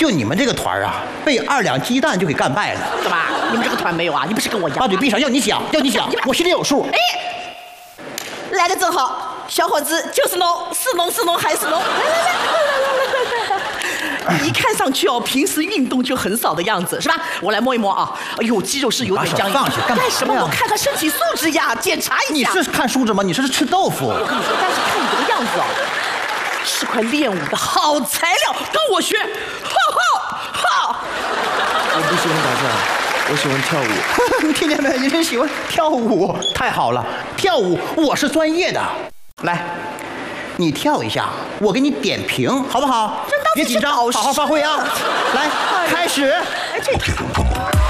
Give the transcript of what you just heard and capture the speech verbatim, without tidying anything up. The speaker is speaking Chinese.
就你们这个团啊，被二两鸡蛋就给干败了。 干嘛？你们这个团没有啊？你不是跟我一样？ 把嘴闭上，要你讲，要你讲，我心里有数。 哎，来的正好，小伙子就是侬，是侬是侬还是侬？来来来来来来来。你一看上去哦，平时运动就很少的样子，是吧？我来摸一摸啊，哎呦，肌肉是有点僵硬。 放下干嘛呀？ 干什么？我看看身体素质呀，检查一下。 你是看素质吗？你这是吃豆腐。 我跟你说，但是看你这个样子哦，是块练武的好材料，跟我学，哈哈哈！ 我不喜欢打架，我喜欢跳舞。 你听见没？人家喜欢跳舞，太好了，跳舞我是专业的。来，你跳一下，我给你点评，好不好？别紧张，好好发挥啊！来，开始。 哎，这。